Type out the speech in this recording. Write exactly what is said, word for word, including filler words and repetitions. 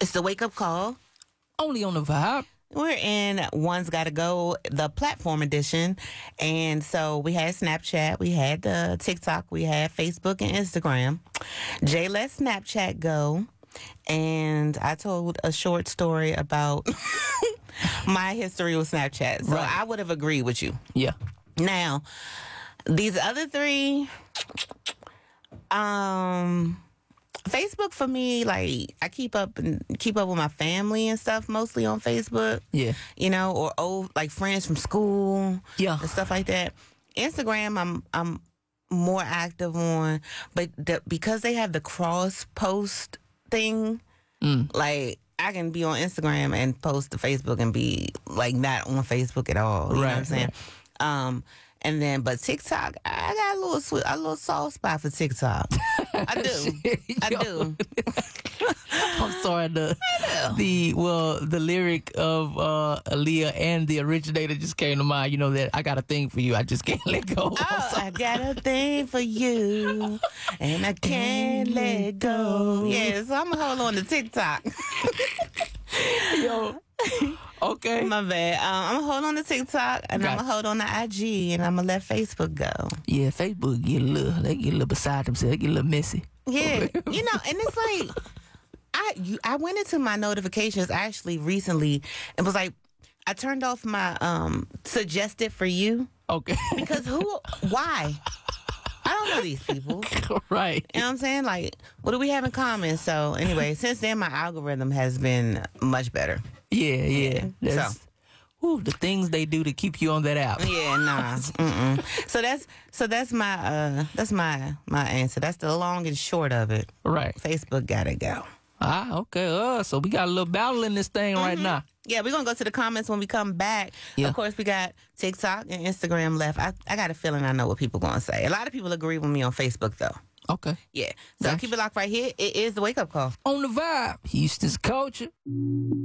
It's the wake up call. Only on the Vibe. We're in One's Gotta Go, the platform edition. And so we had Snapchat, we had the TikTok, we had Facebook and Instagram. Jay let Snapchat go. And I told a short story about my history with Snapchat. So Right. I would have agreed with you. Yeah. Now, these other three, um, Facebook for me, like I keep up and keep up with my family and stuff mostly on Facebook. Yeah. You know, or old like friends from school. Yeah. And stuff like that. Instagram, I'm I'm more active on, but the, because they have the cross post thing, Mm. like I can be on Instagram and post to Facebook and be like not on Facebook at all. You know what I'm Right, saying? Um, and then, but TikTok, I got a little sweet, a little soft spot for TikTok. I do, I Yo. do. I'm sorry. The the well, the lyric of uh, Aaliyah and the originator just came to mind. You know that I got a thing for you. I just can't let go. Oh, I got a thing for you, and I can't let go. Yeah, so I'm gonna hold on to TikTok. Yo. Okay. My bad. Um, I'm gonna hold on to TikTok, and Got I'm gonna hold on to I G, and I'm gonna let Facebook go. Yeah, Facebook get a little, they get a little beside themselves. They get a little messy. Yeah, you know, and it's like I you, I went into my notifications actually recently and was like, I turned off my um suggested for you Okay. because who, why? I don't know these people. Right. You know what I'm saying? Like, what do we have in common? So anyway, since then my algorithm has been much better. Yeah, yeah. That's, So. Ooh, the things they do to keep you on that app. Yeah, nah. Mm-mm. So that's so that's my uh that's my my answer. That's the long and short of it. Right. Facebook gotta go. Ah, okay. Uh, so we got a little battle in this thing right now. Yeah, we're gonna go to the comments when we come back. Yeah. Of course, we got TikTok and Instagram left. I, I got a feeling I know what people gonna say. A lot of people agree with me on Facebook though. Okay. Yeah. So Gotcha. keep it locked right here. It is the wake up call. On the Vibe, Houston's culture.